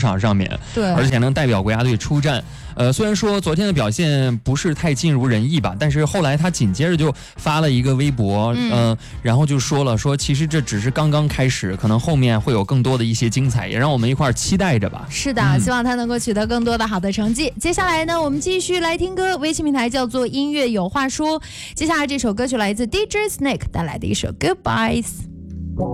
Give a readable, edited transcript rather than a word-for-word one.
场上面， 对， 而且能代表国家队出战。虽然说昨天的表现不是太尽如人意吧，但是后来他紧接着就发了一个微博，然后就说了其实这只是刚刚开始，可能后面会有更多的一些精彩，也让我们一块儿期待着吧。 是的，希望他能够取得更多的好的成绩。接下来呢，我们继续来听歌，微信平台叫做音乐有话说。接下来这首歌曲来自 DJ Snake 带来的一首 Goodbyes。